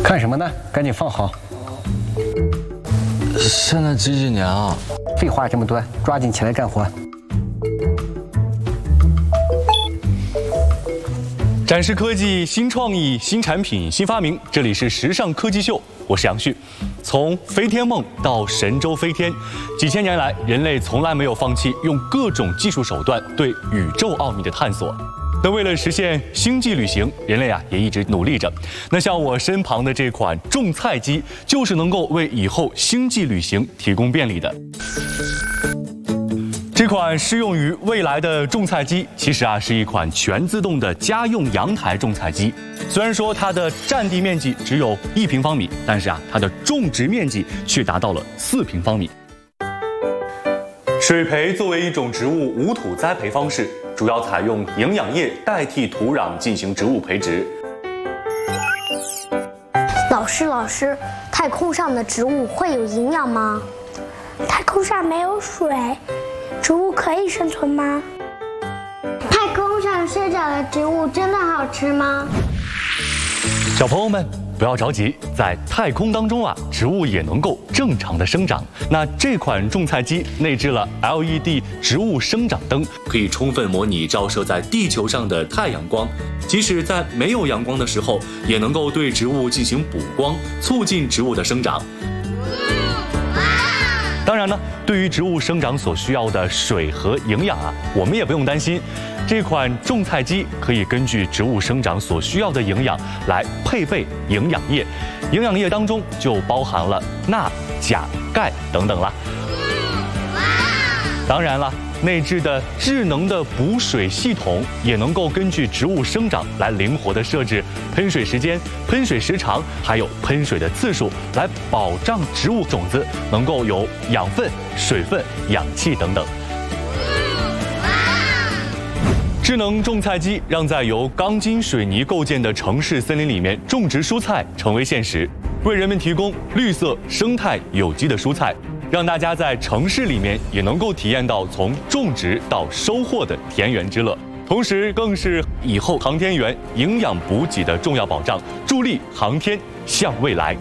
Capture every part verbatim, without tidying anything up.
看什么呢？赶紧放好。 现在几几年啊？ 废话这么多，抓紧起来干活。 展示科技新创意、新产品、新发明，这里是时尚科技秀，我是杨旭。从飞天梦到神舟飞天，几千年来，人类从来没有放弃用各种技术手段对宇宙奥秘的探索。那为了实现星际旅行，人类啊也一直努力着。那像我身旁的这款种菜机，就是能够为以后星际旅行提供便利的。这款适用于未来的种菜机，其实啊是一款全自动的家用阳台种菜机。虽然说它的占地面积只有一平方米，但是啊它的种植面积却达到了四平方米。水培作为一种植物无土栽培方式，主要采用营养液代替土壤进行植物培植。 老师，老师，太空上的植物会有营养吗？ 太空上没有水，植物可以生存吗？ 太空上生长的植物真的好吃吗？ 小朋友们不要着急，在太空当中啊，植物也能够正常的生长。那这款种菜机内置了 L E D 植物生长灯，可以充分模拟照射在地球上的太阳光，即使在没有阳光的时候，也能够对植物进行补光，促进植物的生长。当然呢，对于植物生长所需要的水和营养啊，我们也不用担心。这款种菜机可以根据植物生长所需要的营养来配备营养液，营养液当中就包含了钠、钾、钙等等啦。当然了，内置的智能的补水系统也能够根据植物生长来灵活的设置喷水时间、喷水时长，还有喷水的次数，来保障植物种子能够有养分、水分、氧气等等。智能种菜机让在由钢筋水泥构建的城市森林里面种植蔬菜成为现实，为人们提供绿色、生态、有机的蔬菜，让大家在城市里面也能够体验到从种植到收获的田园之乐，同时更是以后航天员营养补给的重要保障，助力航天向未来。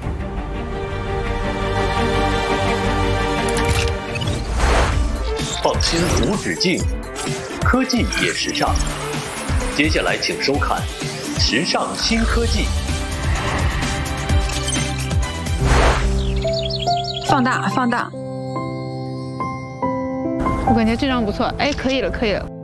创新无止境，科技也时尚。接下来请收看《时尚新科技》。 放大，放大。我感觉这张不错，哎，可以了，可以了。